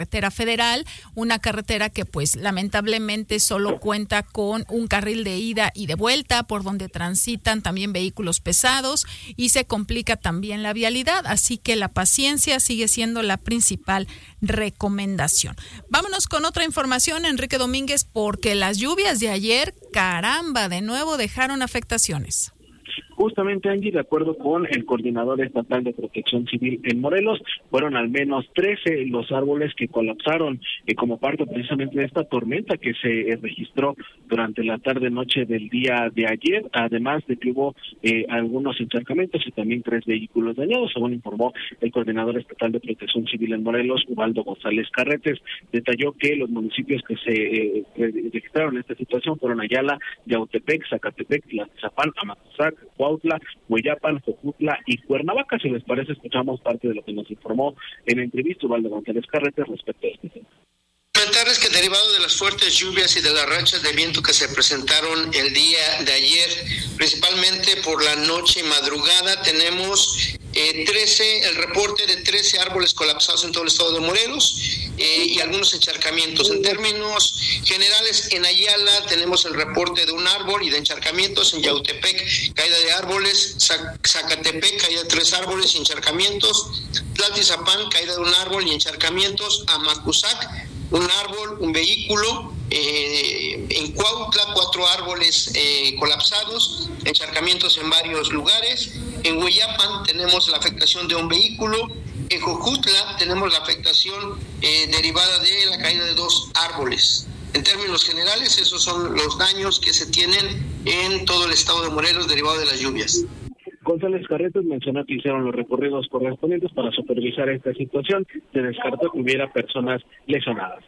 carretera federal, una carretera que pues lamentablemente solo cuenta con un carril de ida y de vuelta por donde transitan también vehículos pesados y se complica también la vialidad, así que la paciencia sigue siendo la principal recomendación. Vámonos con otra información, Enrique Domínguez, porque las lluvias de ayer, caramba, de nuevo dejaron afectaciones. Justamente, Angie, de acuerdo con el Coordinador Estatal de Protección Civil en Morelos, fueron al menos 13 los árboles que colapsaron como parte precisamente de esta tormenta que se registró durante la tarde-noche del día de ayer, además de que hubo algunos encharcamientos y también 3 vehículos dañados, según informó el Coordinador Estatal de Protección Civil en Morelos, Ubaldo González Carretes. Detalló que los municipios que se registraron en esta situación fueron Ayala, Yautepec, Zacatepec, Tlaxapan, Amacuzac, Cuautla, Hueyapan, Jojutla y Cuernavaca. Si les parece, escuchamos parte de lo que nos informó en la entrevista Ubaldo González Carretes respecto a este tema. Comentarles que derivado de las fuertes lluvias y de las rachas de viento que se presentaron el día de ayer, principalmente por la noche y madrugada, tenemos el reporte de 13 árboles colapsados en todo el estado de Morelos y algunos encharcamientos. En términos generales, en Ayala tenemos el reporte de un árbol y de encharcamientos. En Yautepec, caída de árboles. Zacatepec, caída de 3 árboles y encharcamientos. Tlaltizapán, caída de un árbol y encharcamientos. Amacuzac, un árbol, un vehículo. En Cuautla, 4 árboles colapsados, encharcamientos en varios lugares. En Hueyapan tenemos la afectación de un vehículo. En Jojutla tenemos la afectación derivada de la caída de 2 árboles. En términos generales, esos son los daños que se tienen en todo el estado de Morelos derivado de las lluvias. González Carretes mencionó que hicieron los recorridos correspondientes para supervisar esta situación. Se descartó que hubiera personas lesionadas.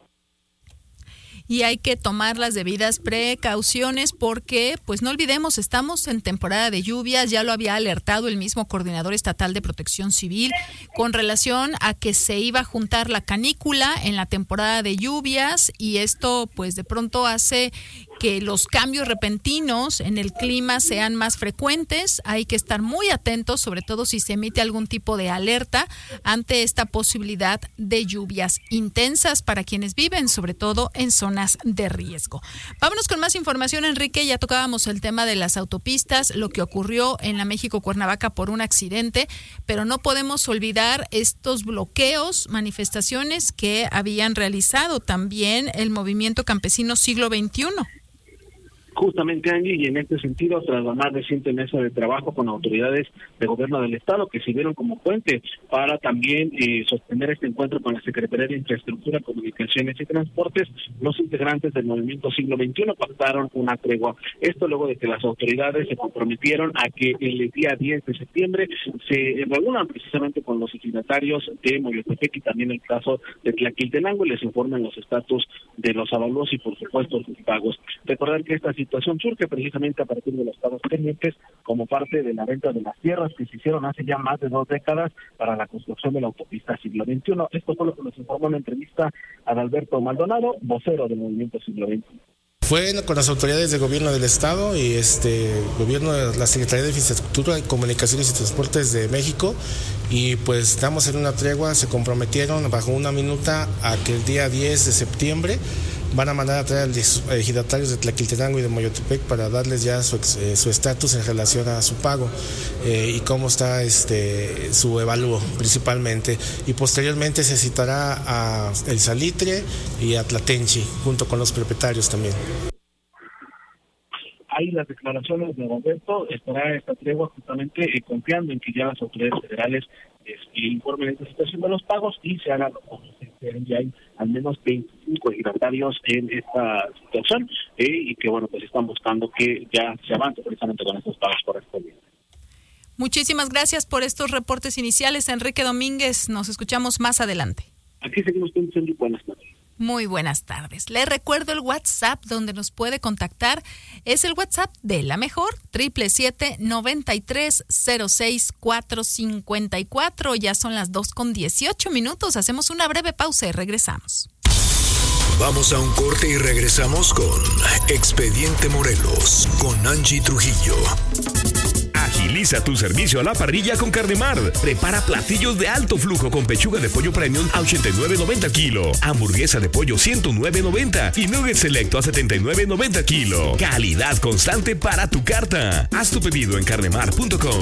Y hay que tomar las debidas precauciones porque, pues no olvidemos, estamos en temporada de lluvias, ya lo había alertado el mismo Coordinador Estatal de Protección Civil con relación a que se iba a juntar la canícula en la temporada de lluvias y esto pues de pronto hace que los cambios repentinos en el clima sean más frecuentes. Hay que estar muy atentos, sobre todo si se emite algún tipo de alerta ante esta posibilidad de lluvias intensas para quienes viven, sobre todo en zonas de riesgo. Vámonos con más información, Enrique. Ya tocábamos el tema de las autopistas, lo que ocurrió en la México-Cuernavaca por un accidente, pero no podemos olvidar estos bloqueos, manifestaciones que habían realizado también el movimiento campesino Siglo XXI. Justamente, Angie, y en este sentido, tras la más reciente mesa de trabajo con autoridades de gobierno del Estado que sirvieron como puente para también sostener este encuentro con la Secretaría de Infraestructura, Comunicaciones y Transportes, los integrantes del movimiento Siglo XXI pactaron una tregua. Esto luego de que las autoridades se comprometieron a que el día 10 de septiembre se reúnan precisamente con los signatarios de Moyotepec y también el caso de Tlaquiltenango y les informen los estatus de los avalúos y, por supuesto, sus pagos. Recordar que esta situación surge precisamente a partir de los pagos pendientes como parte de la venta de las tierras que se hicieron hace ya más de 2 décadas para la construcción de la autopista Siglo XXI. Esto fue lo que nos informó en la entrevista a Alberto Maldonado, vocero del movimiento Siglo XXI. Fue con las autoridades del gobierno del estado y gobierno de la Secretaría de Infraestructura, Comunicaciones y Transportes de México, y pues estamos en una tregua. Se comprometieron bajo una minuta a que el día 10 de septiembre van a mandar a traer a los ejidatarios de Tlaquiltenango y de Moyotepec para darles ya su estatus en relación a su pago y cómo está su evalúo principalmente, y posteriormente se citará a El Salitre y a Tlatenchi junto con los propietarios también. Hay las declaraciones de Roberto, estará esta tregua justamente confiando en que ya las autoridades federales informen esta situación de los pagos y se hagan los pagos. Ya hay al menos 25 ejidatarios en esta situación y que bueno, pues están buscando que ya se avance precisamente con estos pagos correspondientes. Muchísimas gracias por estos reportes iniciales, Enrique Domínguez. Nos escuchamos más adelante. Aquí seguimos pensando y buenas tardes. Muy buenas tardes. Le recuerdo el WhatsApp donde nos puede contactar. Es el WhatsApp de La Mejor, 777-9306-454. Ya son las 2:18. Hacemos una breve pausa y regresamos. Vamos a un corte y regresamos con Expediente Morelos, con Angie Trujillo. Agiliza Prioriza tu servicio a la parrilla con Carnemar. Prepara platillos de alto flujo con pechuga de pollo premium a 89.90 kilo, hamburguesa de pollo 109.90 y nuggets selecto a 79.90 kilo. Calidad constante para tu carta. Haz tu pedido en carnemar.com.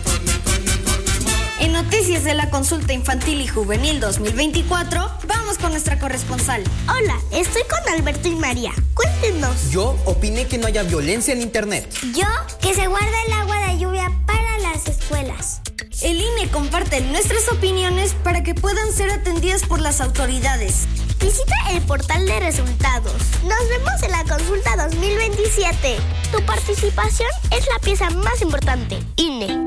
En noticias de la consulta infantil y juvenil 2024, vamos con nuestra corresponsal. Hola, estoy con Alberto y María. Cuéntenos. Yo opiné que no haya violencia en internet. Yo, que se guarde el agua de lluvia para las escuelas. El INE comparte nuestras opiniones para que puedan ser atendidas por las autoridades. Visita el portal de resultados. Nos vemos en la consulta 2027. Tu participación es la pieza más importante. INE.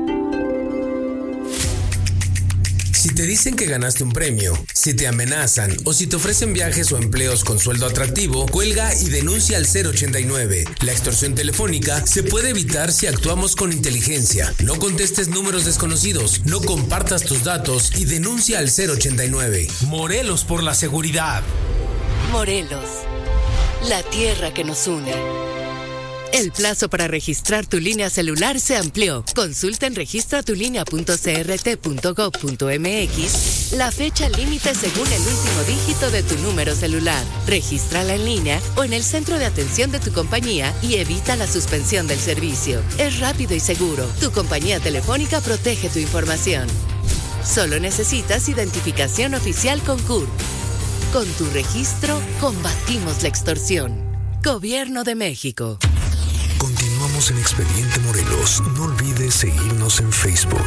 Si te dicen que ganaste un premio, si te amenazan o si te ofrecen viajes o empleos con sueldo atractivo, cuelga y denuncia al 089. La extorsión telefónica se puede evitar si actuamos con inteligencia. No contestes números desconocidos, no compartas tus datos y denuncia al 089. Morelos por la seguridad. Morelos, la tierra que nos une. El plazo para registrar tu línea celular se amplió. Consulta en registratulinea.crt.gov.mx la fecha límite según el último dígito de tu número celular. Regístrala en línea o en el centro de atención de tu compañía y evita la suspensión del servicio. Es rápido y seguro. Tu compañía telefónica protege tu información. Solo necesitas identificación oficial con CURP. Con tu registro, combatimos la extorsión. Gobierno de México. Continuamos en Expediente Morelos. No olvides seguirnos en Facebook.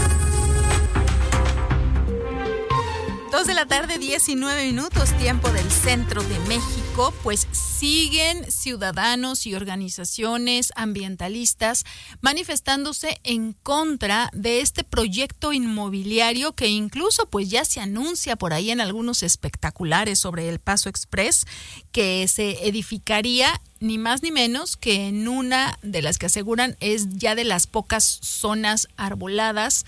2:19 p.m, tiempo del centro de México. Pues siguen ciudadanos y organizaciones ambientalistas manifestándose en contra de este proyecto inmobiliario que incluso pues ya se anuncia por ahí en algunos espectaculares sobre el Paso Express, que se edificaría ni más ni menos que en una de las que aseguran es ya de las pocas zonas arboladas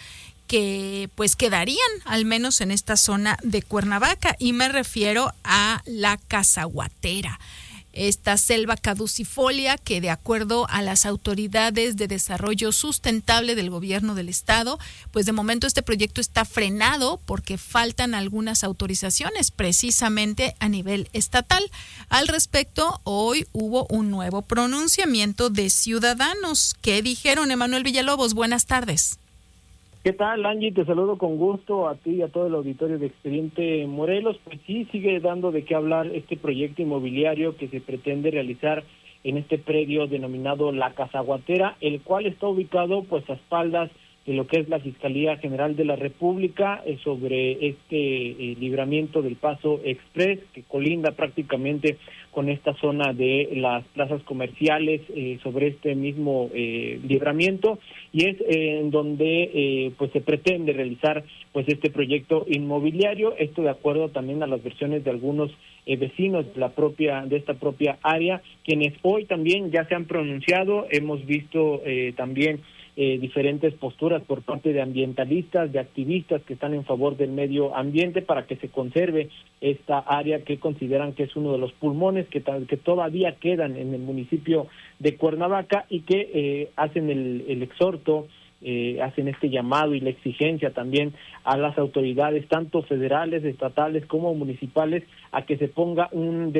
que pues quedarían al menos en esta zona de Cuernavaca, y me refiero a la cazahuatera, esta selva caducifolia que, de acuerdo a las autoridades de desarrollo sustentable del gobierno del estado, pues de momento este proyecto está frenado porque faltan algunas autorizaciones precisamente a nivel estatal. Al respecto, hoy hubo un nuevo pronunciamiento de ciudadanos. ¿Qué dijeron? Emanuel Villalobos, buenas tardes. ¿Qué tal, Angie? Te saludo con gusto a ti y a todo el auditorio de Expediente Morelos. Pues sí, sigue dando de qué hablar este proyecto inmobiliario que se pretende realizar en este predio denominado La Cazahuatera, el cual está ubicado pues a espaldas de lo que es la Fiscalía General de la República, sobre este libramiento del Paso Express, que colinda prácticamente con esta zona de las plazas comerciales, sobre este mismo libramiento, y es en donde pues se pretende realizar pues este proyecto inmobiliario. Esto de acuerdo también a las versiones de algunos vecinos de esta propia área, quienes hoy también ya se han pronunciado. Hemos visto también diferentes posturas por parte de ambientalistas, de activistas que están en favor del medio ambiente para que se conserve esta área que consideran que es uno de los pulmones que todavía quedan en el municipio de Cuernavaca, y que hacen el exhorto, hacen este llamado y la exigencia también a las autoridades, tanto federales, estatales como municipales, a que se ponga una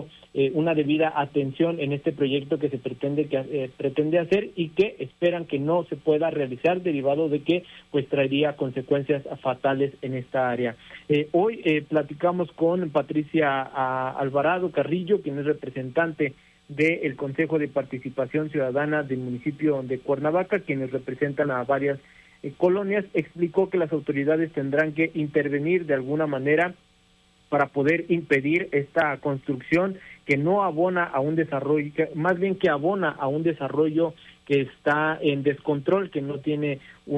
debida atención en este proyecto que se pretende hacer, y que esperan que no se pueda realizar, derivado de que pues traería consecuencias fatales en esta área. Hoy platicamos con Patricia Alvarado Carrillo, quien es representante del Consejo de Participación Ciudadana del municipio de Cuernavaca, quienes representan a varias colonias. Explicó que las autoridades tendrán que intervenir de alguna manera para poder impedir esta construcción que no abona a un desarrollo, más bien que abona a un desarrollo que está en descontrol, que no tiene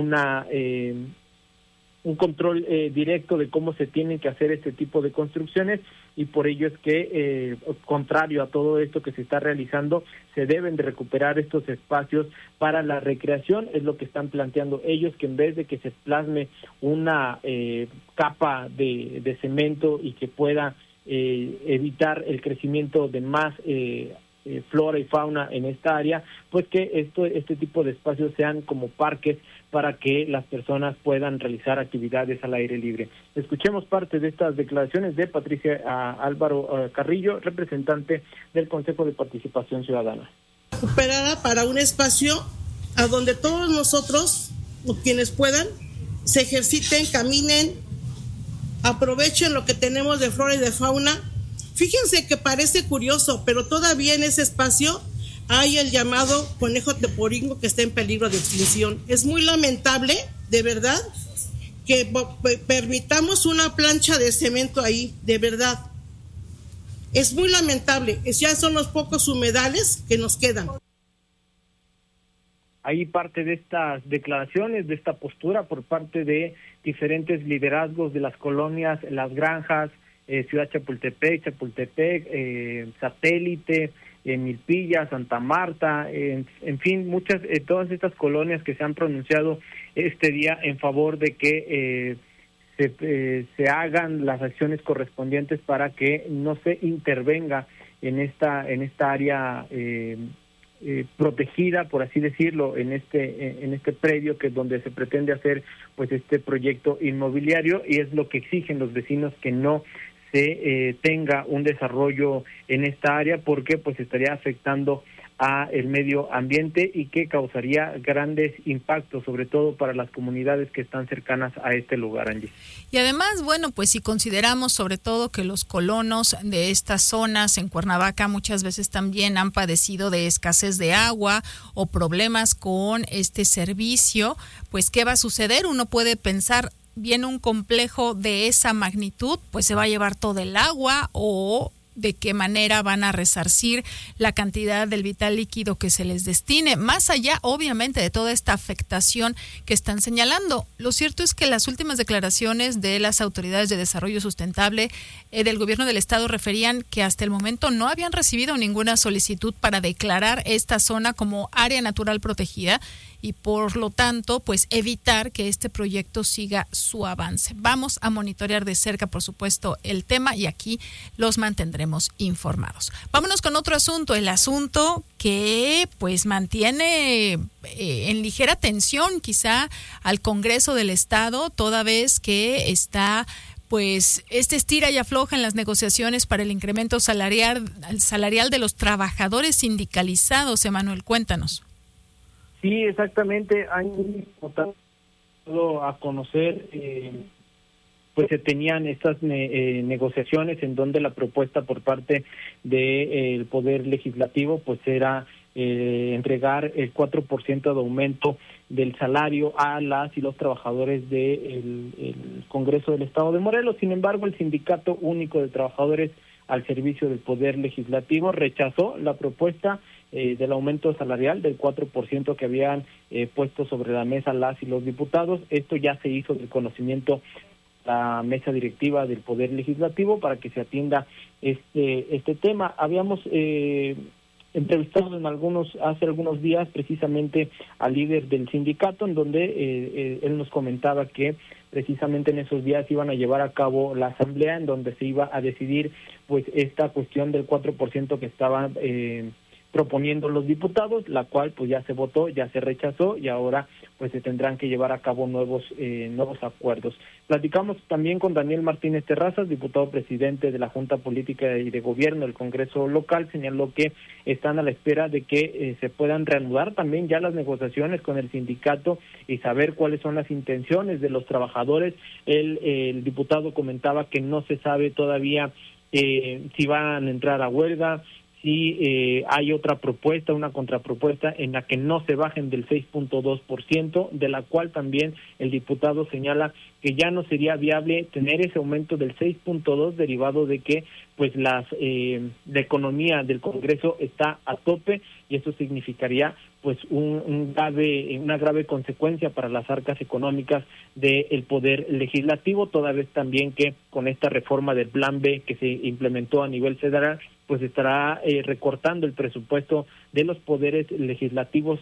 un control directo de cómo se tienen que hacer este tipo de construcciones, y por ello es que, contrario a todo esto que se está realizando, se deben de recuperar estos espacios para la recreación. Es lo que están planteando ellos, que en vez de que se plasme una capa de cemento y que pueda evitar el crecimiento de más flora y fauna en esta área, pues que este tipo de espacios sean como parques para que las personas puedan realizar actividades al aire libre. Escuchemos parte de estas declaraciones de Patricia Álvaro Carrillo, representante del Consejo de Participación Ciudadana. Recuperada para un espacio a donde todos nosotros, quienes puedan, se ejerciten, caminen, aprovechen lo que tenemos de flora y de fauna. Fíjense que parece curioso, pero todavía en ese espacio hay el llamado conejo teporingo que está en peligro de extinción. Es muy lamentable, de verdad, que permitamos una plancha de cemento ahí, de verdad. Es muy lamentable, ya son los pocos humedales que nos quedan. Ahí parte de estas declaraciones, de esta postura por parte de diferentes liderazgos de las colonias, las granjas, Ciudad Chapultepec, Satélite, Milpilla, Santa Marta, en fin, todas estas colonias que se han pronunciado este día en favor de que se hagan las acciones correspondientes para que no se intervenga en esta área protegida, por así decirlo, en este predio que es donde se pretende hacer pues este proyecto inmobiliario, y es lo que exigen los vecinos, que no se tenga un desarrollo en esta área, porque pues estaría afectando a el medio ambiente y que causaría grandes impactos, sobre todo para las comunidades que están cercanas a este lugar, Angie. Y además, bueno, pues si consideramos sobre todo que los colonos de estas zonas en Cuernavaca muchas veces también han padecido de escasez de agua o problemas con este servicio, pues ¿qué va a suceder? Uno puede pensar, viene un complejo de esa magnitud, pues se va a llevar todo el agua, o de qué manera van a resarcir la cantidad del vital líquido que se les destine, más allá obviamente de toda esta afectación que están señalando. Lo cierto es que las últimas declaraciones de las autoridades de desarrollo sustentable del gobierno del estado referían que hasta el momento no habían recibido ninguna solicitud para declarar esta zona como área natural protegida, y por lo tanto, pues evitar que este proyecto siga su avance. Vamos a monitorear de cerca, por supuesto, el tema, y aquí los mantendremos informados. Vámonos con otro asunto, el asunto que pues mantiene en ligera tensión quizá al Congreso del Estado, toda vez que está pues estira y afloja en las negociaciones para el incremento salarial de los trabajadores sindicalizados. Emanuel, cuéntanos. Sí, exactamente. Han dado a conocer, pues se tenían estas negociaciones en donde la propuesta por parte del Poder Legislativo pues era entregar el 4% de aumento del salario a las y los trabajadores del Congreso del Estado de Morelos. Sin embargo, el Sindicato Único de Trabajadores al Servicio del Poder Legislativo rechazó la propuesta del aumento salarial del 4% que habían puesto sobre la mesa las y los diputados. Esto ya se hizo del conocimiento la mesa directiva del Poder Legislativo para que se atienda este tema. Habíamos entrevistado hace algunos días precisamente al líder del sindicato, en donde él nos comentaba que precisamente en esos días iban a llevar a cabo la asamblea en donde se iba a decidir pues esta cuestión del 4% que estaban proponiendo los diputados, la cual pues ya se votó, ya se rechazó, y ahora pues se tendrán que llevar a cabo nuevos acuerdos. Platicamos también con Daniel Martínez Terrazas, diputado presidente de la Junta Política y de Gobierno del Congreso local. Señaló que están a la espera de que se puedan reanudar también ya las negociaciones con el sindicato y saber cuáles son las intenciones de los trabajadores. El diputado comentaba que no se sabe todavía si van a entrar a huelga, si hay otra propuesta, una contrapropuesta en la que no se bajen del 6.2%, de la cual también el diputado señala que ya no sería viable tener ese aumento del 6.2 derivado de que pues la economía del Congreso está a tope, y eso significaría pues una grave consecuencia para las arcas económicas del Poder Legislativo, toda vez también que con esta reforma del Plan B que se implementó a nivel federal, pues estará recortando el presupuesto de los poderes legislativos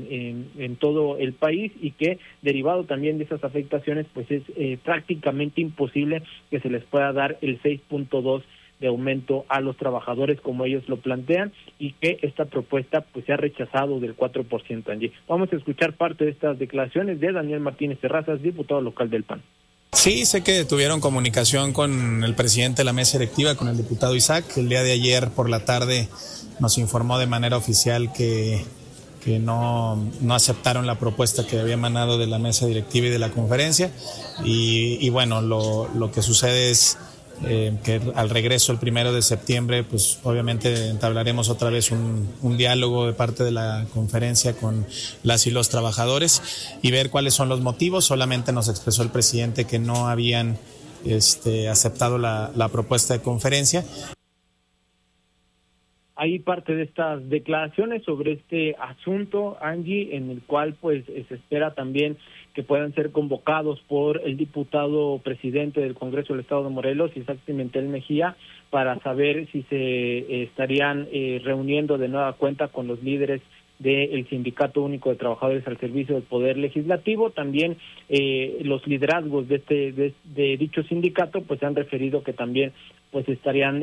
en todo el país, y que derivado también de esas afectaciones pues es prácticamente imposible que se les pueda dar el 6.2 de aumento a los trabajadores como ellos lo plantean, y que esta propuesta pues se ha rechazado del 4%, Angie. Vamos a escuchar parte de estas declaraciones de Daniel Martínez Terrazas, diputado local del PAN. Sí, sé que tuvieron comunicación con el presidente de la mesa directiva, con el diputado Isaac. El día de ayer por la tarde nos informó de manera oficial que no aceptaron la propuesta que había emanado de la mesa directiva y de la conferencia. Y bueno, lo que sucede es que al regreso el 1 de septiembre, pues obviamente entablaremos otra vez un diálogo de parte de la conferencia con las y los trabajadores y ver cuáles son los motivos. Solamente nos expresó el presidente que no habían aceptado la propuesta de conferencia. Hay parte de estas declaraciones sobre este asunto, Angie, en el cual pues se espera también que puedan ser convocados por el diputado presidente del Congreso del Estado de Morelos, Isaac Pimentel Mejía, para saber si se estarían reuniendo de nueva cuenta con los líderes del Sindicato Único de Trabajadores al Servicio del Poder Legislativo. También los liderazgos de dicho sindicato pues han referido que también pues estarían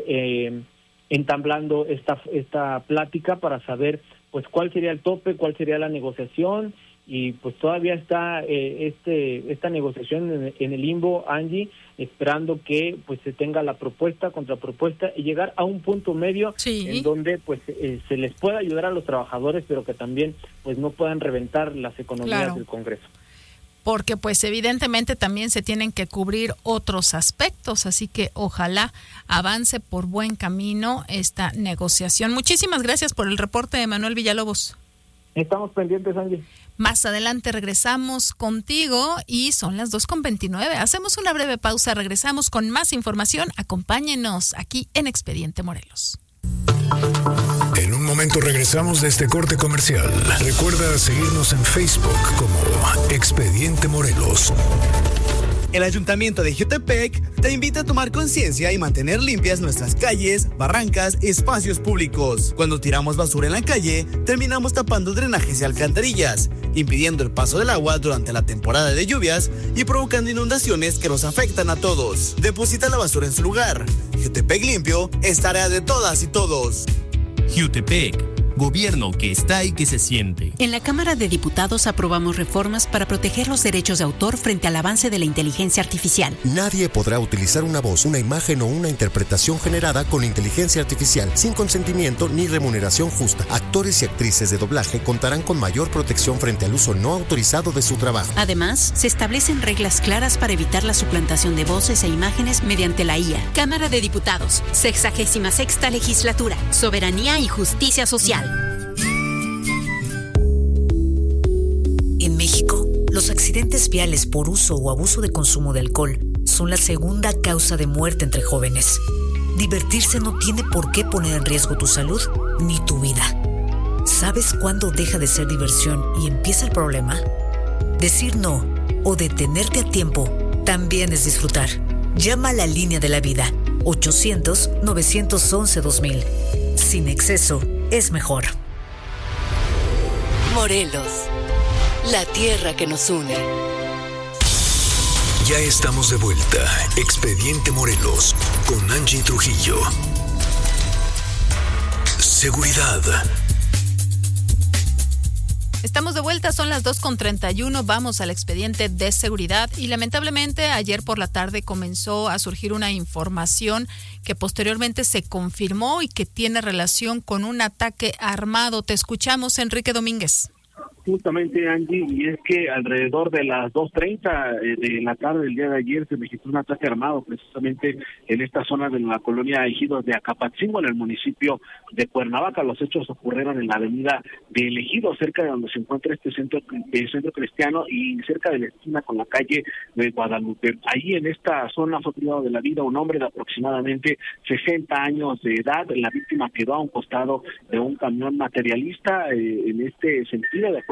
entablando esta plática para saber pues cuál sería el tope, cuál sería la negociación, y pues todavía está esta negociación en el limbo, Angie, esperando que pues se tenga la propuesta, contrapropuesta y llegar a un punto medio en donde pues se les pueda ayudar a los trabajadores, pero que también pues no puedan reventar las economías del Congreso. Porque pues evidentemente también se tienen que cubrir otros aspectos, así que ojalá avance por buen camino esta negociación. Muchísimas gracias por el reporte de Manuel Villalobos. Estamos pendientes, Angie. Más adelante regresamos contigo y son las 2:29. Hacemos una breve pausa, regresamos con más información. Acompáñenos aquí en Expediente Morelos. En un momento regresamos de este corte comercial. Recuerda seguirnos en Facebook como Expediente Morelos. El Ayuntamiento de Jiutepec te invita a tomar conciencia y mantener limpias nuestras calles, barrancas y espacios públicos. Cuando tiramos basura en la calle, terminamos tapando drenajes y alcantarillas, impidiendo el paso del agua durante la temporada de lluvias y provocando inundaciones que nos afectan a todos. Deposita la basura en su lugar. Jiutepec limpio es tarea de todas y todos. Jiutepec, gobierno que está y que se siente. En la Cámara de Diputados aprobamos reformas para proteger los derechos de autor frente al avance de la inteligencia artificial. Nadie podrá utilizar una voz, una imagen o una interpretación generada con inteligencia artificial sin consentimiento ni remuneración justa. Actores y actrices de doblaje contarán con mayor protección frente al uso no autorizado de su trabajo. Además, se establecen reglas claras para evitar la suplantación de voces e imágenes mediante la IA. Cámara de Diputados, 66ª Legislatura, Soberanía y Justicia Social. En México, los accidentes viales por uso o abuso de consumo de alcohol son la segunda causa de muerte entre jóvenes. Divertirse no tiene por qué poner en riesgo tu salud ni tu vida. ¿Sabes cuándo deja de ser diversión y empieza el problema? Decir no o detenerte a tiempo también es disfrutar. Llama a la línea de la vida, 800-911-2000. Sin exceso, es mejor. Morelos, la tierra que nos une. Ya estamos de vuelta. Expediente Morelos con Angie Trujillo. Seguridad. Estamos de vuelta, son las 2:31, vamos al expediente de seguridad y lamentablemente ayer por la tarde comenzó a surgir una información que posteriormente se confirmó y que tiene relación con un ataque armado. Te escuchamos, Enrique Domínguez. Justamente, Angie, y es que alrededor de las 2:30 de la tarde del día de ayer se registró un ataque armado precisamente en esta zona de la colonia Ejidos de Acapatzingo, en el municipio de Cuernavaca. Los hechos ocurrieron en la avenida de El Ejido, cerca de donde se encuentra este centro cristiano y cerca de la esquina con la calle de Guadalupe. Ahí en esta zona fue privado de la vida un hombre de aproximadamente 60 años de edad. La víctima quedó a un costado de un camión materialista. En este sentido, de acuerdo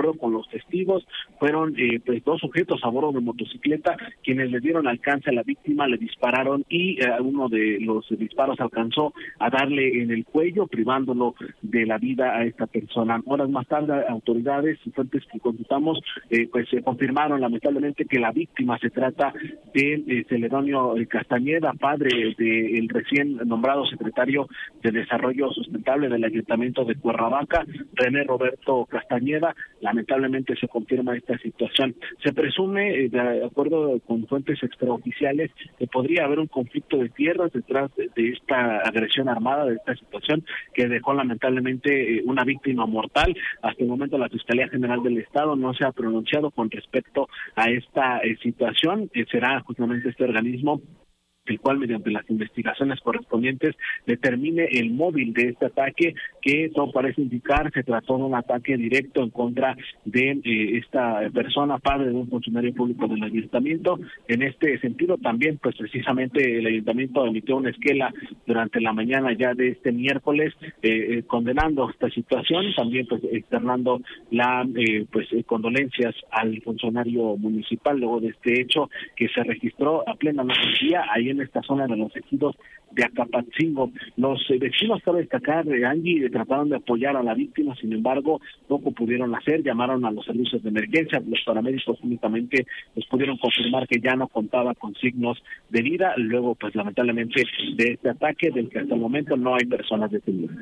acuerdo con los testigos, fueron pues 2 sujetos a bordo de motocicleta quienes le dieron alcance a la víctima, le dispararon y uno de los disparos alcanzó a darle en el cuello, privándolo de la vida a esta persona. Horas más tarde, autoridades y fuentes que consultamos pues confirmaron lamentablemente que la víctima se trata de Celedonio Castañeda, padre del recién nombrado secretario de Desarrollo Sustentable del Ayuntamiento de Cuernavaca, René Roberto Castañeda. Lamentablemente se confirma esta situación. Se presume, de acuerdo con fuentes extraoficiales, que podría haber un conflicto de tierras detrás de esta agresión armada, de esta situación que dejó lamentablemente una víctima mortal. Hasta el momento la Fiscalía General del Estado no se ha pronunciado con respecto a esta situación. Será justamente este organismo el cual mediante las investigaciones correspondientes determine el móvil de este ataque, que todo parece indicar se trató de un ataque directo en contra de esta persona, padre de un funcionario público del ayuntamiento. En este sentido también pues precisamente el ayuntamiento emitió una esquela durante la mañana ya de este miércoles condenando esta situación, también pues externando la condolencias al funcionario municipal luego de este hecho que se registró a plena noche ahí en esta zona de los ejidos de Acapatzingo. Los vecinos, cabe destacar, Angie, trataron de apoyar a la víctima, sin embargo, poco pudieron hacer, llamaron a los servicios de emergencia, los paramédicos únicamente les pudieron confirmar que ya no contaba con signos de vida, luego, pues lamentablemente, de este ataque, del que hasta el momento no hay personas detenidas.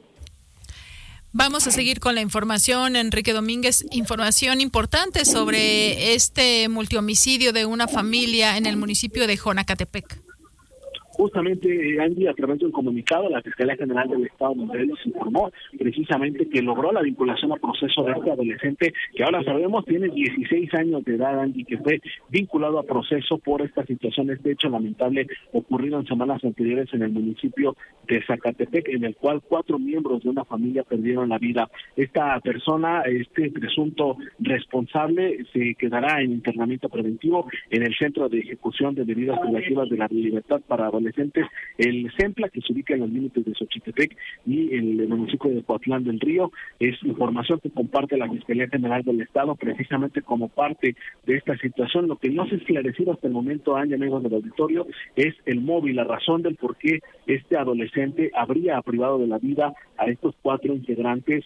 Vamos a seguir con la información, Enrique Domínguez, información importante sobre este multihomicidio de una familia en el municipio de Jonacatepec. Justamente, Angie, a través de un comunicado, la Fiscalía General del Estado de Morelos informó precisamente que logró la vinculación a proceso de este adolescente, que ahora sabemos tiene 16 años de edad, Angie, que fue vinculado a proceso por esta situación, este hecho lamentable ocurrido en semanas anteriores en el municipio de Zacatepec, en el cual 4 miembros de una familia perdieron la vida. Esta persona, este presunto responsable, se quedará en internamiento preventivo en el Centro de Ejecución de Medidas Privativas de la Libertad para Adolescentes, el CEMPLA, que se ubica en los límites de Xochitepec y el municipio de Coatlán del Río. Es información que comparte la Fiscalía General del Estado precisamente como parte de esta situación. Lo que no se ha esclarecido hasta el momento, amigos del auditorio, es el móvil, la razón del por qué este adolescente habría privado de la vida a estos 4 integrantes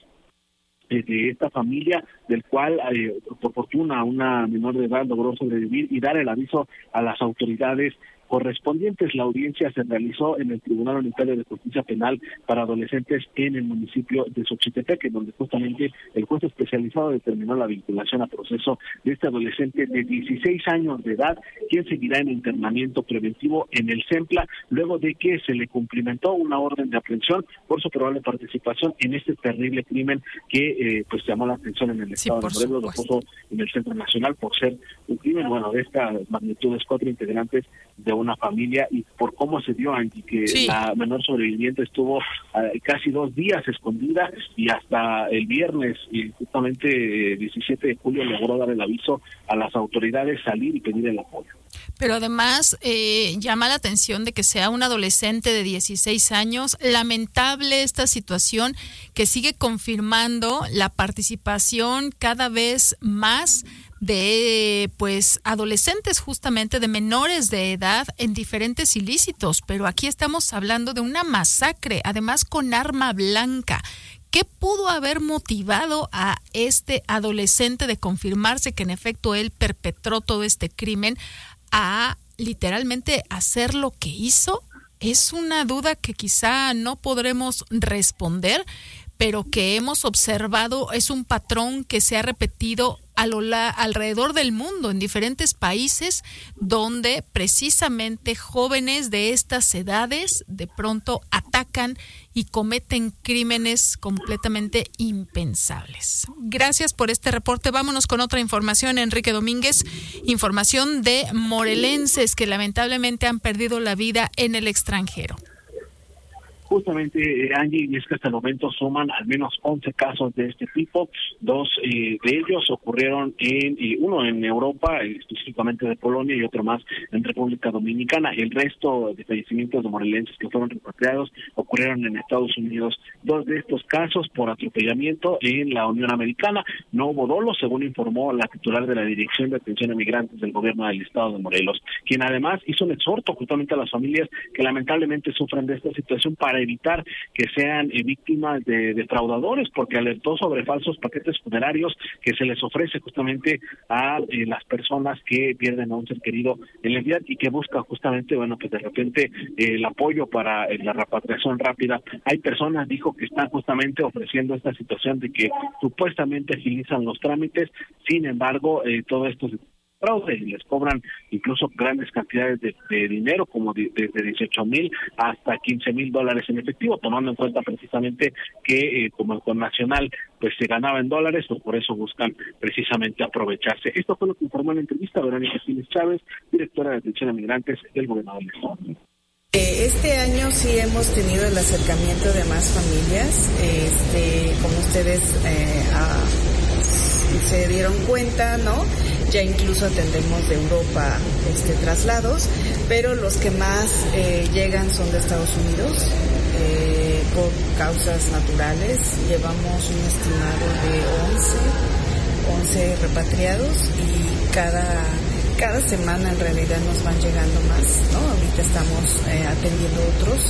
de esta familia, del cual por fortuna una menor de edad logró sobrevivir y dar el aviso a las autoridades correspondientes. La audiencia se realizó en el Tribunal Unitario de Justicia Penal para Adolescentes en el municipio de Xochitepec, en donde justamente el juez especializado determinó la vinculación a proceso de este adolescente de 16 años de edad, quien seguirá en internamiento preventivo en el CEMPLA, luego de que se le cumplimentó una orden de aprehensión por su probable participación en este terrible crimen que pues llamó la atención en el estado de Morelos, lo puso en el Centro Nacional por ser un crimen, de esta magnitud, 4 integrantes de una familia, y por cómo se dio, Angie, que la menor sobreviviente estuvo casi 2 días escondida y hasta el viernes, y justamente 17 de julio, logró dar el aviso a las autoridades, salir y pedir el apoyo. Pero además llama la atención de que sea un adolescente de 16 años. Lamentable esta situación que sigue confirmando la participación cada vez más de adolescentes, justamente de menores de edad, en diferentes ilícitos, pero aquí estamos hablando de una masacre, además con arma blanca. ¿Qué pudo haber motivado a este adolescente, de confirmarse que en efecto él perpetró todo este crimen, a literalmente hacer lo que hizo? Es una duda que quizá no podremos responder, pero que hemos observado, es un patrón que se ha repetido alrededor del mundo, en diferentes países, donde precisamente jóvenes de estas edades de pronto atacan y cometen crímenes completamente impensables. Gracias por este reporte. Vámonos con otra información, Enrique Domínguez. Información de morelenses que lamentablemente han perdido la vida en el extranjero. Justamente, Angie, y es que hasta el momento suman al menos 11 casos de este tipo. 2 de ellos ocurrieron uno en Europa, específicamente de Polonia, y otro más en República Dominicana. El resto de fallecimientos de morelenses que fueron repatriados ocurrieron en Estados Unidos. 2 de estos casos por atropellamiento en la Unión Americana. No hubo dolo, según informó la titular de la Dirección de Atención a Migrantes del Gobierno del Estado de Morelos, quien además hizo un exhorto justamente a las familias que lamentablemente sufren de esta situación para evitar que sean víctimas de defraudadores, porque alertó sobre falsos paquetes funerarios que se les ofrece justamente a las personas que pierden a un ser querido en la entidad y que buscan justamente, pues de repente el apoyo para la repatriación rápida. Hay personas, dijo, que están justamente ofreciendo esta situación de que supuestamente agilizan los trámites, sin embargo, todo esto se fraude y les cobran incluso grandes cantidades de dinero, como desde 18,000 hasta 15,000 dólares en efectivo, tomando en cuenta precisamente que como el connacional pues se ganaba en dólares, pues por eso buscan precisamente aprovecharse. Esto fue lo que informó en la entrevista Verónica Siles Chávez, directora de Atención a Migrantes del Gobierno del Estado. Este año sí hemos tenido el acercamiento de más familias, como ustedes se dieron cuenta, ¿no? Ya incluso atendemos de Europa traslados, pero los que más llegan son de Estados Unidos por causas naturales. Llevamos un estimado de 11 repatriados y cada semana en realidad nos van llegando más, ¿no? Ahorita estamos atendiendo otros.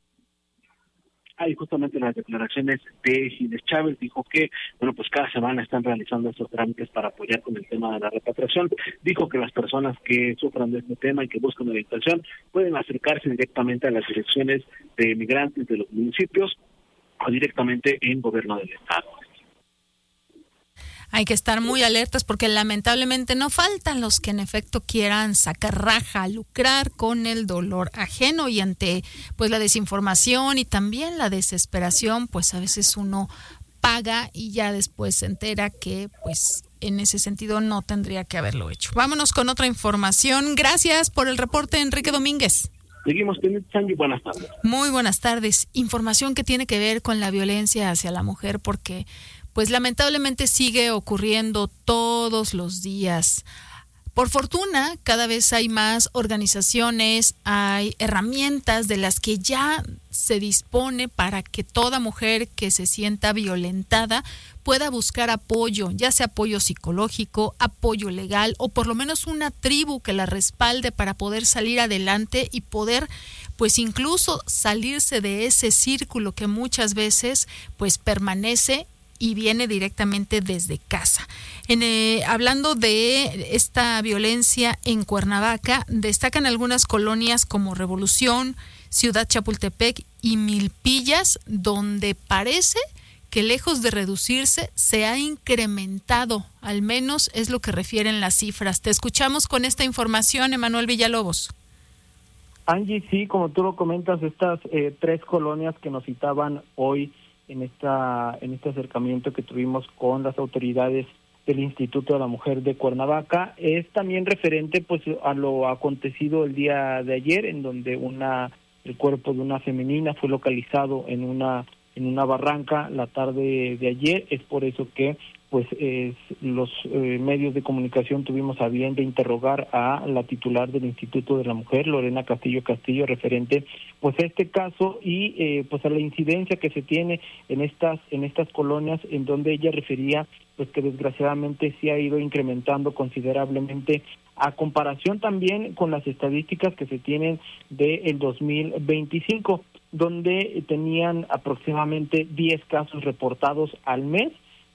Y justamente las declaraciones de Siles Chávez dijo que, pues cada semana están realizando estos trámites para apoyar con el tema de la repatriación. Dijo que las personas que sufran de este tema y que buscan orientación pueden acercarse directamente a las direcciones de migrantes de los municipios o directamente en Gobierno del Estado. Hay que estar muy alertas porque lamentablemente no faltan los que en efecto quieran sacar raja, lucrar con el dolor ajeno, y ante pues la desinformación y también la desesperación, pues a veces uno paga y ya después se entera que pues en ese sentido no tendría que haberlo hecho. Vámonos con otra información. Gracias por el reporte, Enrique Domínguez. Seguimos teniendo, Sandy, buenas tardes. Muy buenas tardes. Información que tiene que ver con la violencia hacia la mujer, porque pues lamentablemente sigue ocurriendo todos los días. Por fortuna, cada vez hay más organizaciones, hay herramientas de las que ya se dispone para que toda mujer que se sienta violentada pueda buscar apoyo, ya sea apoyo psicológico, apoyo legal o por lo menos una tribu que la respalde para poder salir adelante y poder pues incluso salirse de ese círculo que muchas veces pues permanece y viene directamente desde casa. Hablando de esta violencia en Cuernavaca, destacan algunas colonias como Revolución, Ciudad Chapultepec y Milpillas, donde parece que lejos de reducirse se ha incrementado, al menos es lo que refieren las cifras. Te escuchamos con esta información, Emanuel Villalobos. Angie, sí, como tú lo comentas, estas 3 colonias que nos citaban hoy en este acercamiento que tuvimos con las autoridades del Instituto de la Mujer de Cuernavaca, es también referente pues a lo acontecido el día de ayer, en donde el cuerpo de una femenina fue localizado en una barranca la tarde de ayer. Es por eso que pues los medios de comunicación tuvimos a bien de interrogar a la titular del Instituto de la Mujer, Lorena Castillo, referente pues a este caso y pues a la incidencia que se tiene en estas colonias, en donde ella refería pues que desgraciadamente sí ha ido incrementando considerablemente a comparación también con las estadísticas que se tienen del 2025, donde tenían aproximadamente 10 casos reportados al mes.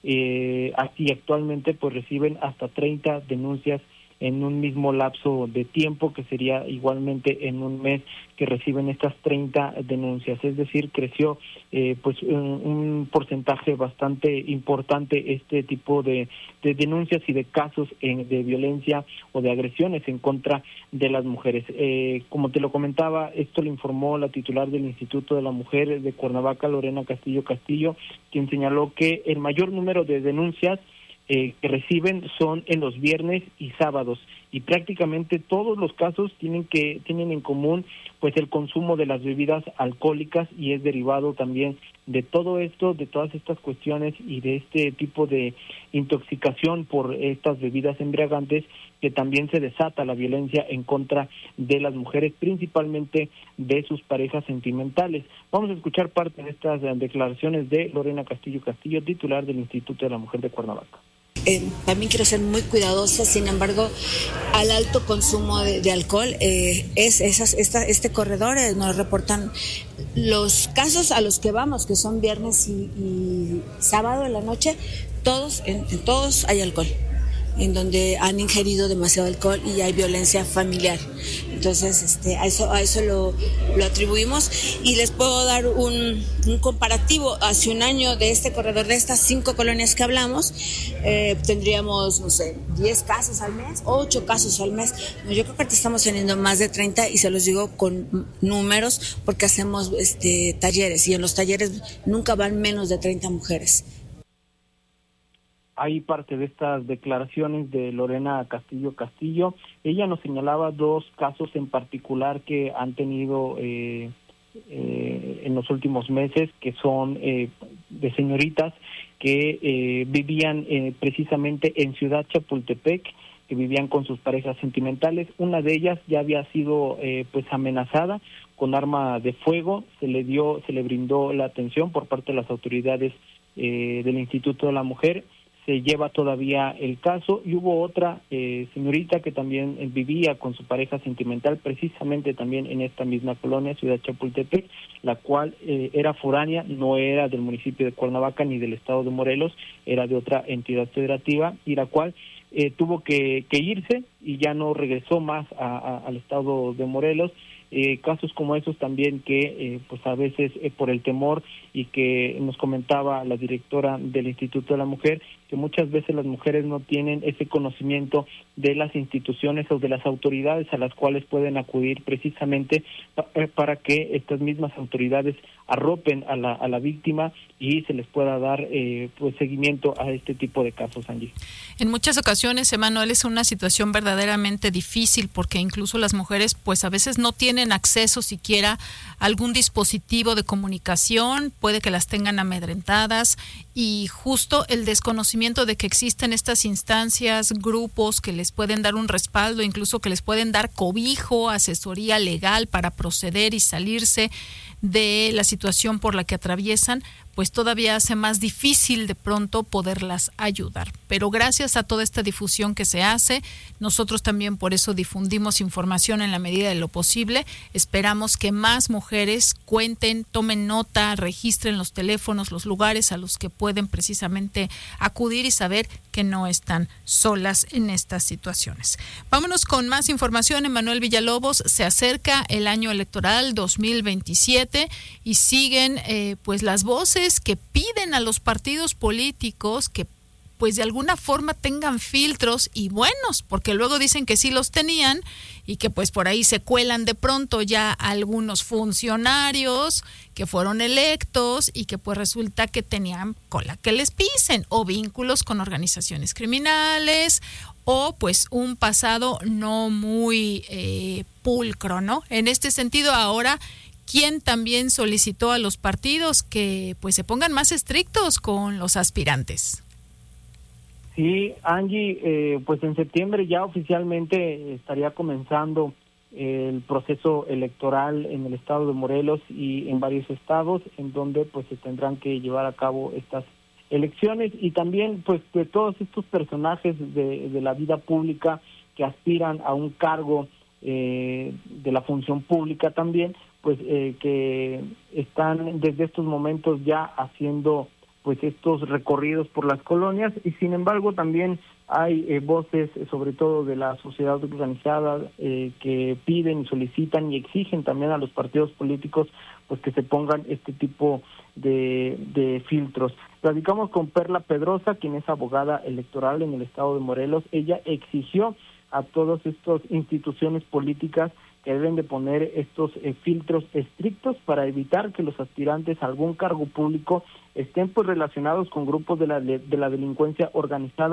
Así actualmente pues reciben hasta 30 denuncias en un mismo lapso de tiempo, que sería igualmente en un mes que reciben estas 30 denuncias, es decir, creció pues un porcentaje bastante importante este tipo de denuncias y de casos de violencia o de agresiones en contra de las mujeres. Como te lo comentaba, esto lo informó la titular del Instituto de la Mujer de Cuernavaca, Lorena Castillo, quien señaló que el mayor número de denuncias que reciben son en los viernes y sábados, y prácticamente todos los casos tienen en común pues el consumo de las bebidas alcohólicas, y es derivado también de todo esto, de todas estas cuestiones y de este tipo de intoxicación por estas bebidas embriagantes, que también se desata la violencia en contra de las mujeres, principalmente de sus parejas sentimentales. Vamos a escuchar parte de estas declaraciones de Lorena Castillo, titular del Instituto de la Mujer de Cuernavaca. También quiero ser muy cuidadosa, sin embargo, al alto consumo de alcohol, este corredor nos reportan los casos a los que vamos, que son viernes y sábado en la noche, en todos hay alcohol, en donde han ingerido demasiado alcohol y hay violencia familiar. Entonces, a eso lo atribuimos, y les puedo dar un comparativo. Hace un año de este corredor, de estas 5 colonias que hablamos, tendríamos, 10 casos al mes, 8 casos al mes. No, yo creo que ahorita estamos teniendo más de 30, y se los digo con números porque hacemos talleres, y en los talleres nunca van menos de 30 mujeres. Hay parte de estas declaraciones de Lorena Castillo. Ella nos señalaba 2 casos en particular que han tenido en los últimos meses, que son de señoritas que vivían precisamente en Ciudad Chapultepec, que vivían con sus parejas sentimentales. Una de ellas ya había sido pues amenazada con arma de fuego. Se le brindó la atención por parte de las autoridades del Instituto de la Mujer. Se lleva todavía el caso, y hubo otra señorita que también vivía con su pareja sentimental, precisamente también en esta misma colonia, Ciudad Chapultepec, la cual era foránea, no era del municipio de Cuernavaca ni del estado de Morelos, era de otra entidad federativa, y la cual tuvo que irse y ya no regresó más al estado de Morelos. Casos como esos también que pues a veces por el temor, y que nos comentaba la directora del Instituto de la Mujer, que muchas veces las mujeres no tienen ese conocimiento de las instituciones o de las autoridades a las cuales pueden acudir, precisamente para que estas mismas autoridades arropen a la víctima y se les pueda dar pues seguimiento a este tipo de casos, Angie. En muchas ocasiones, Emanuel, es una situación verdaderamente difícil, porque incluso las mujeres pues a veces no tienen acceso siquiera a algún dispositivo de comunicación, puede que las tengan amedrentadas, y justo el desconocimiento de que existen estas instancias, grupos que les pueden dar un respaldo, incluso que les pueden dar cobijo, asesoría legal para proceder y salirse de la situación por la que atraviesan, pues todavía hace más difícil de pronto poderlas ayudar. Pero gracias a toda esta difusión que se hace, nosotros también por eso difundimos información en la medida de lo posible. Esperamos que más mujeres cuenten, tomen nota, registren los teléfonos, los lugares a los que pueden precisamente acudir y saber que no están solas en estas situaciones. Vámonos con más información. Emanuel Villalobos, se acerca el año electoral 2027 y siguen pues las voces que piden a los partidos políticos que pues de alguna forma tengan filtros y buenos, porque luego dicen que sí los tenían y que pues por ahí se cuelan de pronto ya algunos funcionarios que fueron electos y que pues resulta que tenían cola que les pisen, o vínculos con organizaciones criminales, o pues un pasado no muy pulcro, ¿no? En este sentido, ahora, quien también solicitó a los partidos que pues se pongan más estrictos con los aspirantes. Sí, Angie, pues en septiembre ya oficialmente estaría comenzando el proceso electoral en el estado de Morelos y en varios estados, en donde pues se tendrán que llevar a cabo estas elecciones, y también pues de todos estos personajes de la vida pública que aspiran a un cargo de la función pública también, pues que están desde estos momentos ya haciendo pues estos recorridos por las colonias. Y sin embargo también hay voces, sobre todo de la sociedad organizada, que piden, solicitan y exigen también a los partidos políticos pues que se pongan este tipo de filtros. Platicamos con Perla Pedrosa, quien es abogada electoral en el estado de Morelos. Ella exigió a todas estas instituciones políticas que deben de poner estos filtros estrictos para evitar que los aspirantes a algún cargo público estén pues relacionados con grupos de la delincuencia organizada,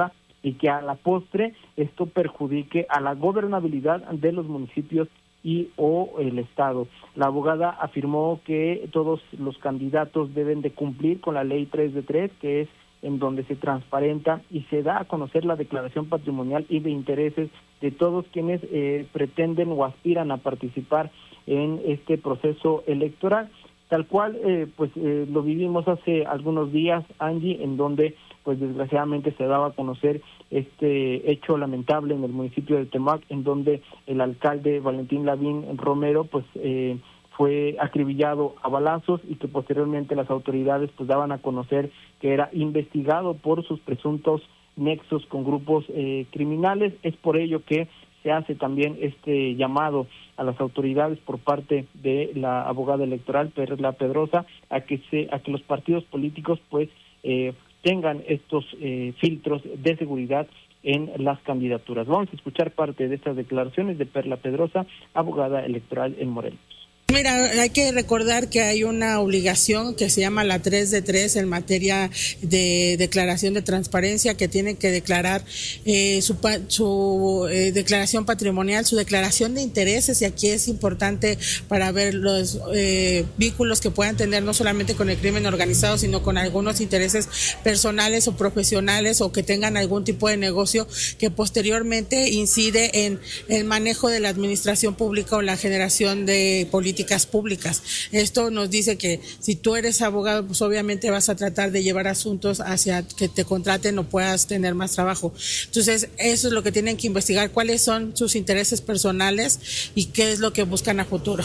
y que a la postre esto perjudique a la gobernabilidad de los municipios y o el Estado. La abogada afirmó que todos los candidatos deben de cumplir con la ley 3 de 3, que es en donde se transparenta y se da a conocer la declaración patrimonial y de intereses de todos quienes pretenden o aspiran a participar en este proceso electoral, tal cual lo vivimos hace algunos días, Angie, en donde pues desgraciadamente se daba a conocer este hecho lamentable en el municipio de Temac, en donde el alcalde Valentín Lavín Romero fue acribillado a balazos y que posteriormente las autoridades pues daban a conocer que era investigado por sus presuntos nexos con grupos criminales. Es por ello que se hace también este llamado a las autoridades por parte de la abogada electoral Perla Pedrosa a que los partidos políticos pues tengan estos filtros de seguridad en las candidaturas. Vamos a escuchar parte de estas declaraciones de Perla Pedrosa, abogada electoral en Morelos. Mira, hay que recordar que hay una obligación que se llama la 3 de 3 en materia de declaración de transparencia, que tienen que declarar su declaración patrimonial, su declaración de intereses, y aquí es importante para ver los vínculos que puedan tener no solamente con el crimen organizado, sino con algunos intereses personales o profesionales, o que tengan algún tipo de negocio que posteriormente incide en el manejo de la administración pública o la generación de políticas públicas. Esto nos dice que si tú eres abogado, pues obviamente vas a tratar de llevar asuntos hacia que te contraten o puedas tener más trabajo. Entonces, eso es lo que tienen que investigar, cuáles son sus intereses personales y qué es lo que buscan a futuro.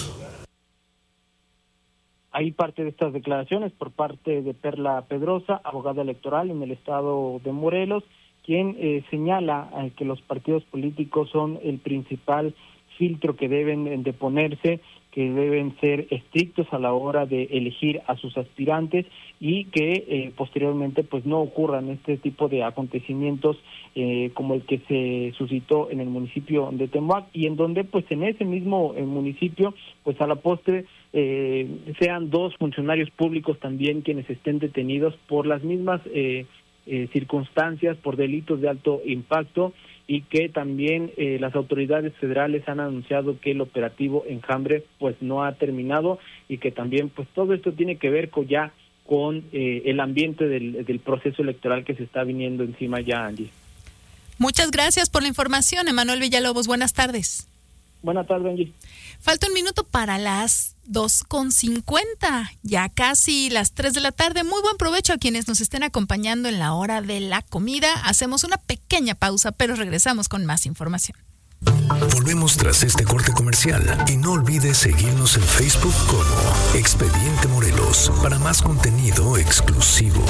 Hay parte de estas declaraciones por parte de Perla Pedrosa, abogada electoral en el estado de Morelos, quien señala que los partidos políticos son el principal filtro que deben de ponerse, que deben ser estrictos a la hora de elegir a sus aspirantes y que posteriormente pues no ocurran este tipo de acontecimientos como el que se suscitó en el municipio de Temac, y en donde pues en ese mismo municipio pues a la postre sean 2 funcionarios públicos también quienes estén detenidos por las mismas circunstancias, por delitos de alto impacto, y que también las autoridades federales han anunciado que el operativo Enjambre pues no ha terminado, y que también pues todo esto tiene que ver con el ambiente del proceso electoral que se está viniendo encima ya, Angie. Muchas gracias por la información, Emanuel Villalobos. Buenas tardes. Buenas tardes, Angie. Falta un minuto para las 2:50, ya casi las 3 de la tarde. Muy buen provecho a quienes nos estén acompañando en la hora de la comida. Hacemos una pequeña pausa, pero regresamos con más información. Volvemos tras este corte comercial y no olvides seguirnos en Facebook como Expediente Morelos para más contenido exclusivo.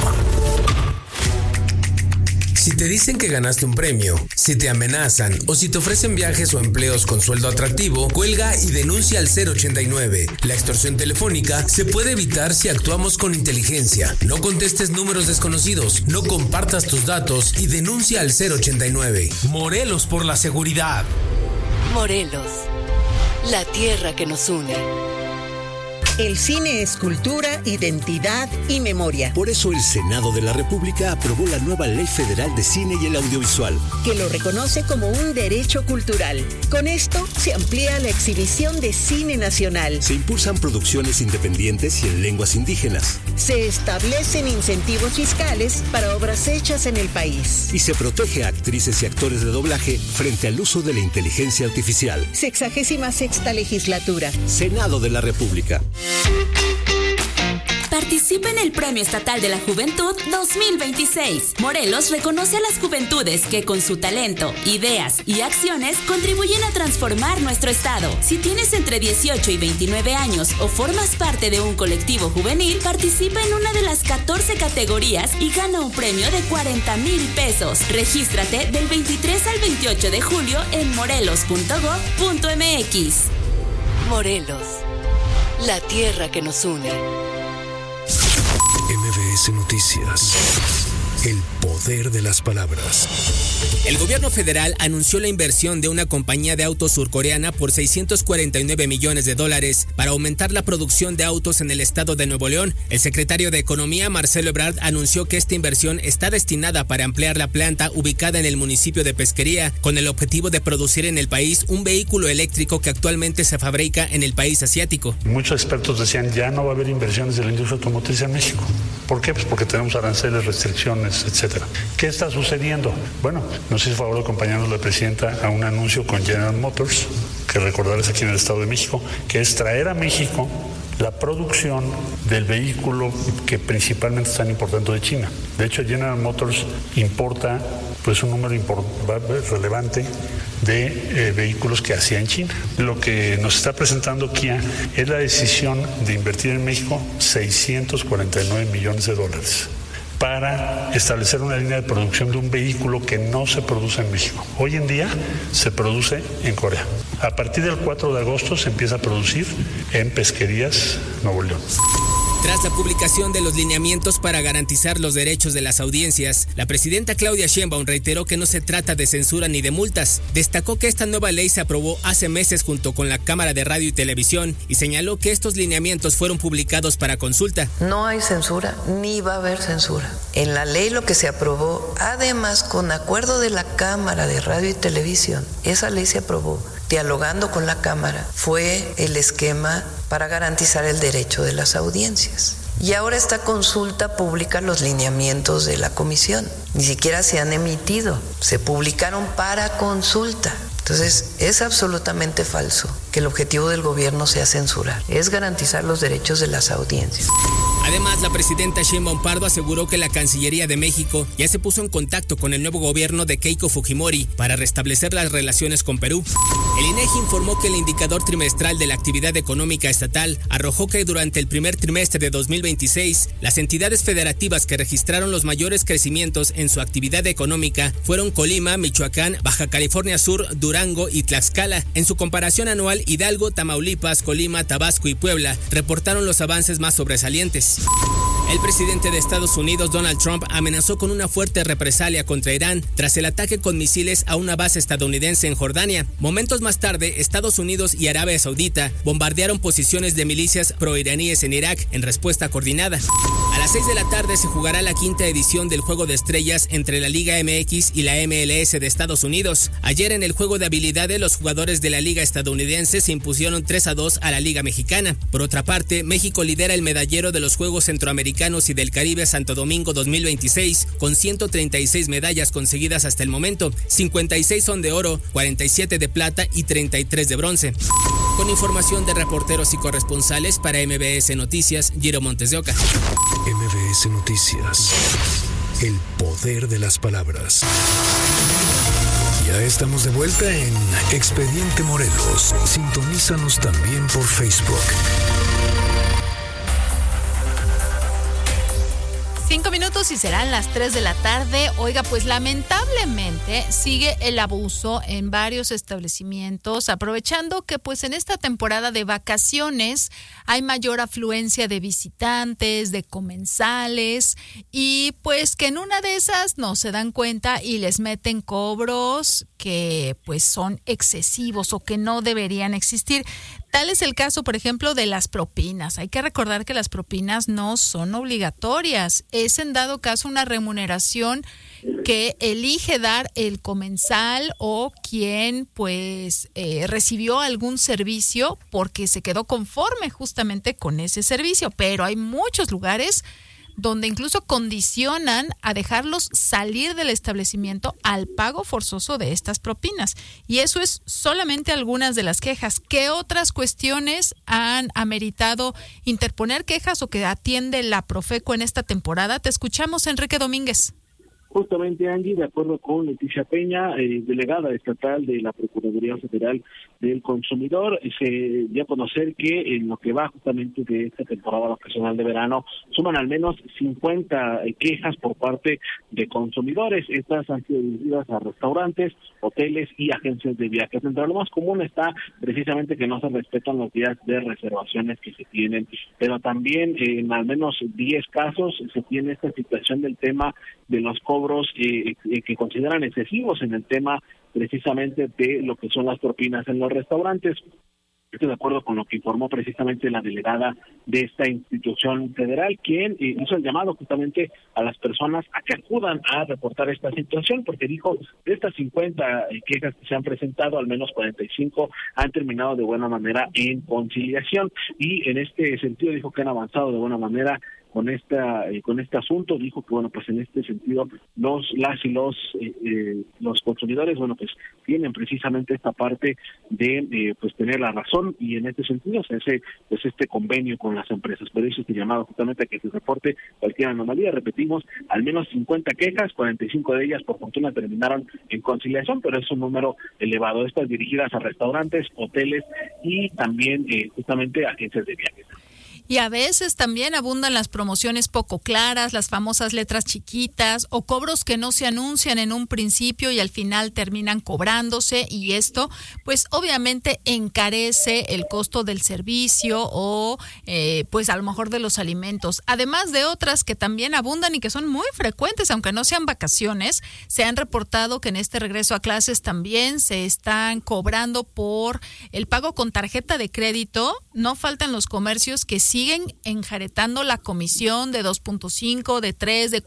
Si te dicen que ganaste un premio, si te amenazan o si te ofrecen viajes o empleos con sueldo atractivo, cuelga y denuncia al 089. La extorsión telefónica se puede evitar si actuamos con inteligencia. No contestes números desconocidos, no compartas tus datos y denuncia al 089. Morelos por la seguridad. Morelos, la tierra que nos une. El cine es cultura, identidad y memoria. Por eso el Senado de la República aprobó la nueva Ley Federal de Cine y el Audiovisual, que lo reconoce como un derecho cultural. Con esto se amplía la exhibición de cine nacional. Se impulsan producciones independientes y en lenguas indígenas. Se establecen incentivos fiscales para obras hechas en el país. Y se protege a actrices y actores de doblaje frente al uso de la inteligencia artificial. 66ª legislatura. Senado de la República. Participa en el Premio Estatal de la Juventud 2026. Morelos reconoce a las juventudes que con su talento, ideas y acciones contribuyen a transformar nuestro estado. Si tienes entre 18 y 29 años o formas parte de un colectivo juvenil, participa en una de las 14 categorías y gana un premio de 40,000 pesos. Regístrate del 23 al 28 de julio en morelos.gov.mx. Morelos, la tierra que nos une. MBS Noticias. El poder de las palabras. El gobierno federal anunció la inversión de una compañía de autos surcoreana por $649 millones para aumentar la producción de autos en el estado de Nuevo León. El secretario de Economía, Marcelo Ebrard, anunció que esta inversión está destinada para ampliar la planta ubicada en el municipio de Pesquería, con el objetivo de producir en el país un vehículo eléctrico que actualmente se fabrica en el país asiático. Muchos expertos decían ya no va a haber inversiones de la industria automotriz en México. ¿Por qué? Pues porque tenemos aranceles, restricciones, etcétera. ¿Qué está sucediendo? Bueno, nos hizo favor de acompañarnos la presidenta a un anuncio con General Motors, que recordarles aquí en el Estado de México, que es traer a México la producción del vehículo que principalmente están importando de China. De hecho, General Motors importa pues un número relevante de vehículos que hacía en China. Lo que nos está presentando Kia es la decisión de invertir en México $649 millones para establecer una línea de producción de un vehículo que no se produce en México. Hoy en día se produce en Corea. A partir del 4 de agosto se empieza a producir en Pesquerías, Nuevo León. Tras la publicación de los lineamientos para garantizar los derechos de las audiencias, la presidenta Claudia Sheinbaum reiteró que no se trata de censura ni de multas. Destacó que esta nueva ley se aprobó hace meses junto con la Cámara de Radio y Televisión y señaló que estos lineamientos fueron publicados para consulta. No hay censura ni va a haber censura. En la ley lo que se aprobó, además con acuerdo de la Cámara de Radio y Televisión, esa ley se aprobó dialogando con la Cámara, fue el esquema para garantizar el derecho de las audiencias. Y ahora esta consulta publica los lineamientos de la comisión. Ni siquiera se han emitido, se publicaron para consulta. Entonces, es absolutamente falso que el objetivo del gobierno sea censurar, es garantizar los derechos de las audiencias. Además, la presidenta Sheinbaum Pardo aseguró que la Cancillería de México ya se puso en contacto con el nuevo gobierno de Keiko Fujimori para restablecer las relaciones con Perú. El INEGI informó que el indicador trimestral de la actividad económica estatal arrojó que durante el primer trimestre de 2026, las entidades federativas que registraron los mayores crecimientos en su actividad económica fueron Colima, Michoacán, Baja California Sur, Durango y Tlaxcala. En su comparación anual, Hidalgo, Tamaulipas, Colima, Tabasco y Puebla reportaron los avances más sobresalientes. El presidente de Estados Unidos, Donald Trump, amenazó con una fuerte represalia contra Irán tras el ataque con misiles a una base estadounidense en Jordania. Momentos más tarde, Estados Unidos y Arabia Saudita bombardearon posiciones de milicias proiraníes en Irak en respuesta coordinada. A las 6 de la tarde se jugará la quinta edición del Juego de Estrellas entre la Liga MX y la MLS de Estados Unidos. Ayer en el juego de habilidades, los jugadores de la Liga estadounidense se impusieron 3-2 a la Liga Mexicana. Por otra parte, México lidera el medallero de los Juegos Centroamericanos y del Caribe Santo Domingo 2026, con 136 medallas conseguidas hasta el momento. 56 son de oro, 47 de plata y 33 de bronce. Con información de reporteros y corresponsales para MBS Noticias, Giro Montes de Oca. MBS Noticias. El poder de las palabras. Ya estamos de vuelta en Expediente Morelos. Sintonízanos también por Facebook. 5 minutos y serán las 3 de la tarde. Oiga, pues lamentablemente sigue el abuso en varios establecimientos, aprovechando que pues en esta temporada de vacaciones hay mayor afluencia de visitantes, de comensales, y pues que en una de esas no se dan cuenta y les meten cobros que pues son excesivos o que no deberían existir. Tal es el caso, por ejemplo, de las propinas. Hay que recordar que las propinas no son obligatorias. Es en dado caso una remuneración que elige dar el comensal o quien pues recibió algún servicio porque se quedó conforme justamente con ese servicio. Pero hay muchos lugares donde incluso condicionan a dejarlos salir del establecimiento al pago forzoso de estas propinas. Y eso es solamente algunas de las quejas. ¿Qué otras cuestiones han ameritado interponer quejas o que atiende la Profeco en esta temporada? Te escuchamos, Enrique Domínguez. Justamente, Angie, de acuerdo con Leticia Peña, delegada estatal de la Procuraduría Federal del Consumidor. Se dio a conocer que en lo que va justamente de esta temporada vacacional de verano suman al menos 50 quejas por parte de consumidores. Estas han sido dirigidas a restaurantes, hoteles y agencias de viajes. Entre lo más común está precisamente que no se respetan los días de reservaciones que se tienen, pero también en al menos 10 casos se tiene esta situación del tema de los cobros que consideran excesivos en el tema precisamente de lo que son las propinas en los restaurantes. Estoy de acuerdo con lo que informó precisamente la delegada de esta institución federal, quien hizo el llamado justamente a las personas a que acudan a reportar esta situación, porque dijo, de estas 50 quejas que se han presentado, al menos 45 han terminado de buena manera en conciliación, y en este sentido dijo que han avanzado de buena manera con este asunto. Dijo que bueno, pues en este sentido los consumidores bueno, pues tienen precisamente esta parte de pues tener la razón, y en este sentido se hace pues este convenio con las empresas. Pero hizo este llamado justamente a que se reporte cualquier anomalía. Repetimos, al menos 50 quejas, 45 de ellas por fortuna terminaron en conciliación, pero es un número elevado. Estas dirigidas a restaurantes, hoteles y también justamente agencias de viajes. Y a veces también abundan las promociones poco claras, las famosas letras chiquitas o cobros que no se anuncian en un principio y al final terminan cobrándose, y esto pues obviamente encarece el costo del servicio o pues a lo mejor de los alimentos. Además de otras que también abundan y que son muy frecuentes, aunque no sean vacaciones, se han reportado que en este regreso a clases también se están cobrando por el pago con tarjeta de crédito. No faltan los comercios que siguen enjaretando la comisión de 2.5, de 3, de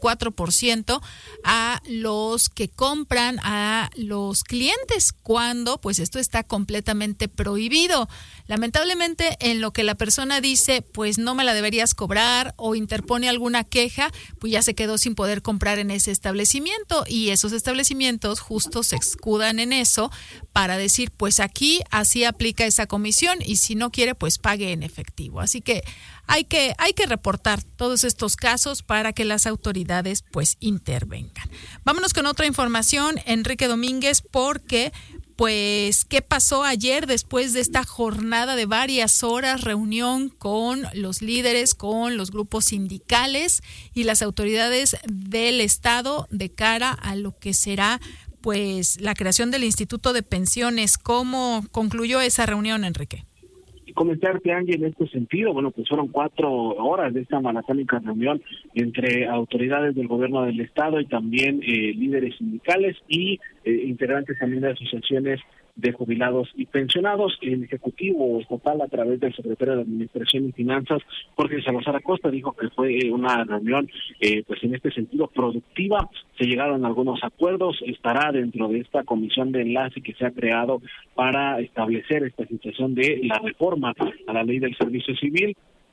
4% a los que compran a los clientes, cuando pues esto está completamente prohibido. Lamentablemente, en lo que la persona dice, pues no me la deberías cobrar, o interpone alguna queja, pues ya se quedó sin poder comprar en ese establecimiento, y esos establecimientos justo se escudan en eso para decir, pues aquí así aplica esa comisión, y si no quiere, pues pague en efectivo. Así que hay que reportar todos estos casos para que las autoridades pues intervengan. Vámonos con otra información, Enrique Domínguez, porque pues ¿qué pasó ayer después de esta jornada de varias horas, reunión con los líderes, con los grupos sindicales y las autoridades del Estado de cara a lo que será pues la creación del Instituto de Pensiones? ¿Cómo concluyó esa reunión, Enrique? Comentarte, Angie, en este sentido, bueno, pues fueron 4 horas de esta maratónica reunión entre autoridades del gobierno del Estado y también líderes sindicales y integrantes también de asociaciones de jubilados y pensionados. El Ejecutivo Estatal, a través del secretario de Administración y Finanzas, Jorge Salazar Acosta, dijo que fue una reunión pues en este sentido productiva. Se llegaron a algunos acuerdos. Estará dentro de esta comisión de enlace que se ha creado para establecer esta situación de la reforma a la ley del servicio civil,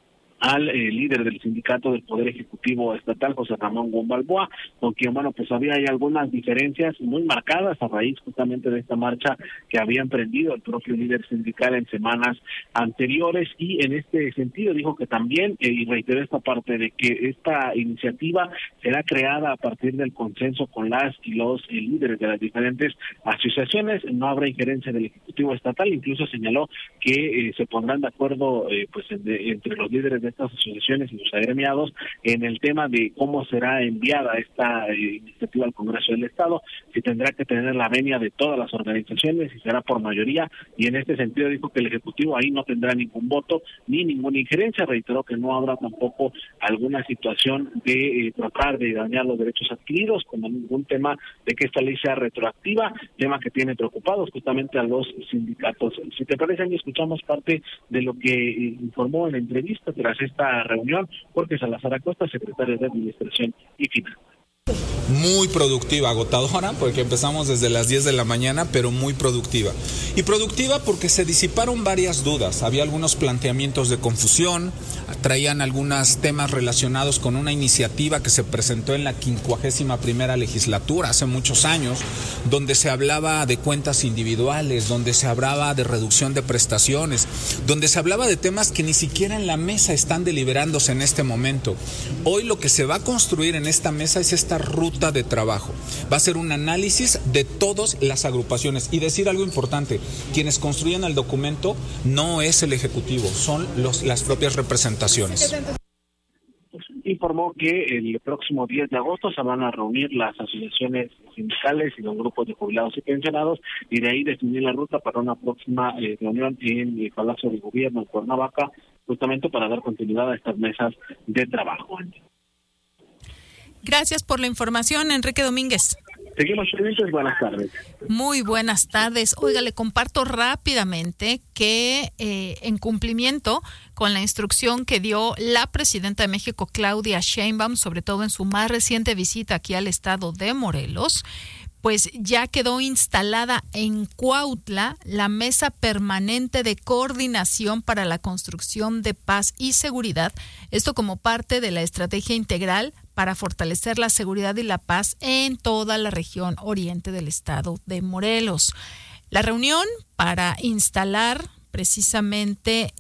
al líder del sindicato del Poder Ejecutivo Estatal, José Ramón Balboa, con quien, bueno, pues había algunas diferencias muy marcadas a raíz justamente de esta marcha que había emprendido el propio líder sindical en semanas anteriores, y en este sentido dijo que también, y reiteró esta parte de que esta iniciativa será creada a partir del consenso con las y los líderes de las diferentes asociaciones. No habrá injerencia del Ejecutivo Estatal. Incluso señaló que se pondrán de acuerdo pues entre los líderes de estas asociaciones y los agremiados en el tema de cómo será enviada esta iniciativa al Congreso del Estado, si tendrá que tener la venia de todas las organizaciones, si será por mayoría, y en este sentido dijo que el Ejecutivo ahí no tendrá ningún voto ni ninguna injerencia. Reiteró que no habrá tampoco alguna situación de tratar de dañar los derechos adquiridos, como ningún tema de que esta ley sea retroactiva, tema que tiene preocupados justamente a los sindicatos. Si te parece, Angie, escuchamos parte de lo que informó en la entrevista tras esta reunión Jorge Salazar Acosta, secretario de Administración y Finanzas. Muy productiva, agotadora, porque empezamos desde las 10 de la mañana, pero muy productiva. Y productiva porque se disiparon varias dudas. Había algunos planteamientos de confusión, traían algunos temas relacionados con una iniciativa que se presentó en la 51ª legislatura hace muchos años, donde se hablaba de cuentas individuales, donde se hablaba de reducción de prestaciones, donde se hablaba de temas que ni siquiera en la mesa están deliberándose en este momento. Hoy lo que se va a construir en esta mesa es esta ruta de trabajo. Va a ser un análisis de todas las agrupaciones. Y decir algo importante, quienes construyen el documento no es el Ejecutivo, son las propias representaciones. Informó que el próximo 10 de agosto se van a reunir las asociaciones sindicales y los grupos de jubilados y pensionados, y de ahí definir la ruta para una próxima reunión en el Palacio de Gobierno en Cuernavaca, justamente para dar continuidad a estas mesas de trabajo. Gracias por la información, Enrique Domínguez. Seguimos pendientes, buenas tardes. Muy buenas tardes. Oiga, le comparto rápidamente que en cumplimiento con la instrucción que dio la presidenta de México, Claudia Sheinbaum, sobre todo en su más reciente visita aquí al estado de Morelos, pues ya quedó instalada en Cuautla la Mesa Permanente de Coordinación para la Construcción de Paz y Seguridad, esto como parte de la estrategia integral para fortalecer la seguridad y la paz en toda la región oriente del estado de Morelos. La reunión para instalar precisamente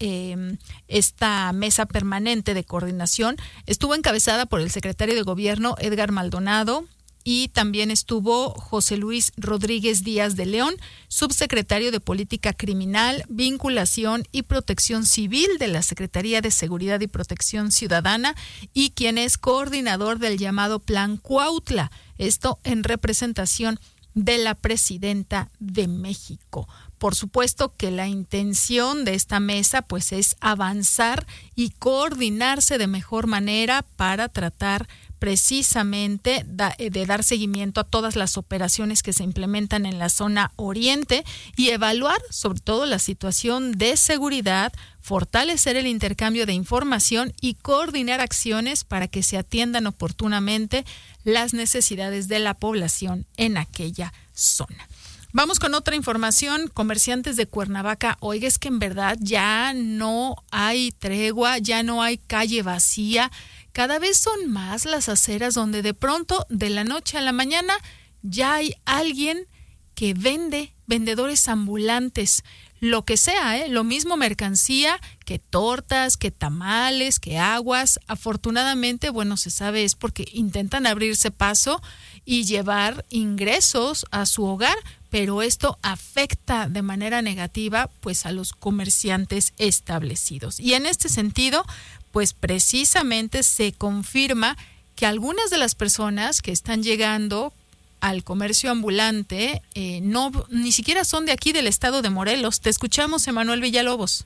esta mesa permanente de coordinación estuvo encabezada por el secretario de Gobierno, Edgar Maldonado, y también estuvo José Luis Rodríguez Díaz de León, subsecretario de Política Criminal, Vinculación y Protección Civil de la Secretaría de Seguridad y Protección Ciudadana, y quien es coordinador del llamado Plan Cuautla, esto en representación de la presidenta de México. Por supuesto que la intención de esta mesa pues es avanzar y coordinarse de mejor manera para tratar precisamente de dar seguimiento a todas las operaciones que se implementan en la zona oriente y evaluar sobre todo la situación de seguridad, fortalecer el intercambio de información y coordinar acciones para que se atiendan oportunamente las necesidades de la población en aquella zona. Vamos con otra información. Comerciantes de Cuernavaca, oiga, es que en verdad ya no hay tregua, ya no hay calle vacía. Cada vez son más las aceras donde de pronto, de la noche a la mañana, ya hay alguien que vendedores ambulantes, lo que sea, lo mismo mercancía, que tortas, que tamales, que aguas. Afortunadamente, bueno, se sabe es porque intentan abrirse paso y llevar ingresos a su hogar, pero esto afecta de manera negativa pues a los comerciantes establecidos. Y en este sentido, pues precisamente se confirma que algunas de las personas que están llegando al comercio ambulante ni siquiera son de aquí del estado de Morelos. Te escuchamos, Emanuel Villalobos.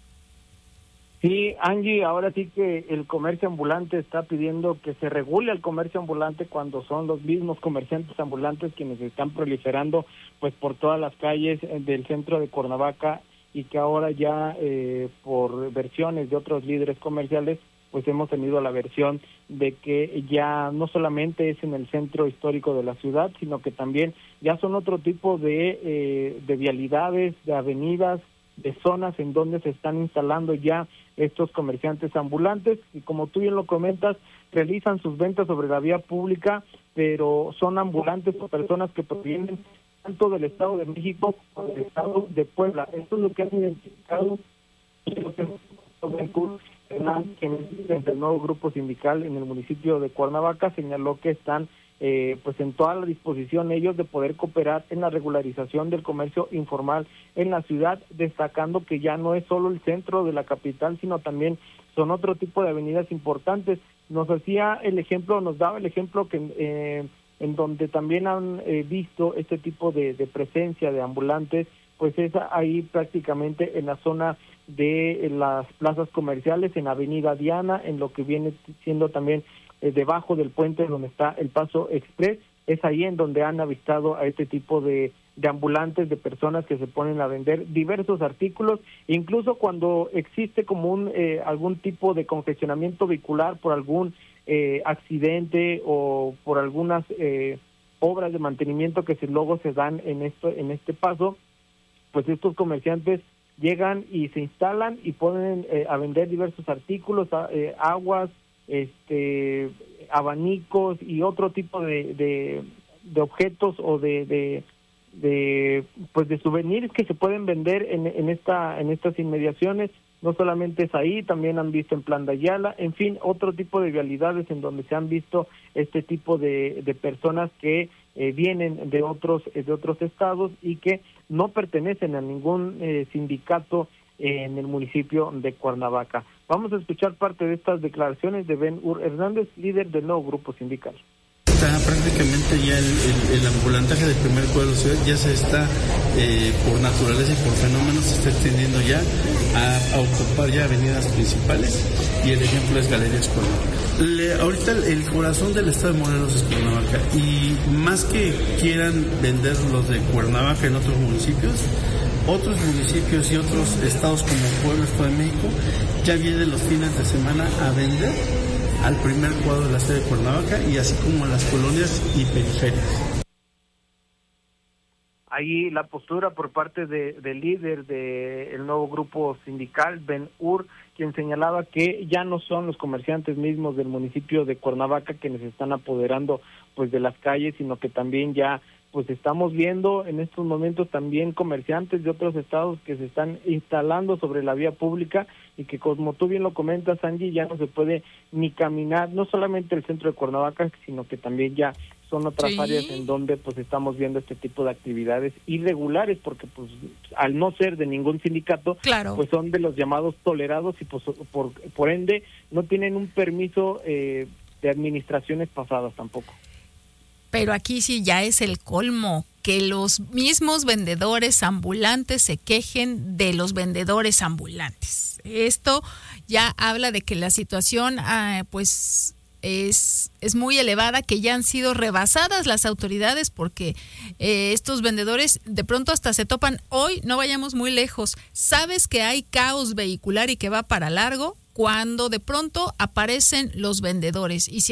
Sí, Angie, ahora sí que el comercio ambulante está pidiendo que se regule el comercio ambulante cuando son los mismos comerciantes ambulantes quienes están proliferando pues por todas las calles del centro de Cuernavaca, y que ahora ya por versiones de otros líderes comerciales pues hemos tenido la versión de que ya no solamente es en el centro histórico de la ciudad, sino que también ya son otro tipo de vialidades, de avenidas, de zonas en donde se están instalando ya estos comerciantes ambulantes, y como tú bien lo comentas, realizan sus ventas sobre la vía pública, pero son ambulantes o personas que provienen tanto del Estado de México como del Estado de Puebla. Esto es lo que han identificado entre el nuevo grupo sindical en el municipio de Cuernavaca. Señaló que están pues en toda la disposición ellos de poder cooperar en la regularización del comercio informal en la ciudad, destacando que ya no es solo el centro de la capital, sino también son otro tipo de avenidas importantes. Nos daba el ejemplo que en donde también han visto este tipo de presencia de ambulantes, pues es ahí prácticamente en la zona de las plazas comerciales, en Avenida Diana, en lo que viene siendo también debajo del puente donde está el Paso Express. Es ahí en donde han avistado a este tipo de ambulantes, de personas que se ponen a vender diversos artículos, incluso cuando existe como algún tipo de congestionamiento vehicular por algún accidente o por algunas obras de mantenimiento que luego se dan en este paso, pues estos comerciantes llegan y se instalan y ponen a vender diversos artículos, aguas, abanicos y otro tipo de objetos o de souvenirs que se pueden vender en estas inmediaciones. No solamente es ahí, también han visto en Plan de Ayala, en fin, otro tipo de vialidades en donde se han visto este tipo de personas que vienen de otros estados y que no pertenecen a ningún sindicato en el municipio de Cuernavaca. Vamos a escuchar parte de estas declaraciones de Ben-Hur Hernández, líder del nuevo grupo sindical. Está prácticamente ya el ambulantaje del primer cuadro de ciudad ya se está, por naturaleza y por fenómenos, se está extendiendo ya a ocupar ya avenidas principales, y el ejemplo es Galerías Cuernavaca. Ahorita el corazón del estado de Morelos es Cuernavaca, y más que quieran vender los de Cuernavaca en otros municipios y otros estados como Puebla, Estado de México, ya vienen los fines de semana a vender al primer cuadro de la ciudad de Cuernavaca, y así como a las colonias y periferias. Ahí la postura por parte del líder del nuevo grupo sindical, Ben-Hur, quien señalaba que ya no son los comerciantes mismos del municipio de Cuernavaca quienes se están apoderando pues de las calles, sino que también ya pues estamos viendo en estos momentos también comerciantes de otros estados que se están instalando sobre la vía pública, y que, como tú bien lo comentas, Angie, ya no se puede ni caminar, no solamente el centro de Cuernavaca, sino que también ya son otras áreas en donde pues estamos viendo este tipo de actividades irregulares, porque pues al no ser de ningún sindicato, pues son de los llamados tolerados, y pues por ende no tienen un permiso de administraciones pasadas tampoco. Pero aquí sí ya es el colmo, que los mismos vendedores ambulantes se quejen de los vendedores ambulantes. Esto ya habla de que la situación pues es muy elevada, que ya han sido rebasadas las autoridades, porque estos vendedores de pronto hasta se topan. Hoy no vayamos muy lejos, sabes que hay caos vehicular y que va para largo cuando de pronto aparecen los vendedores, y si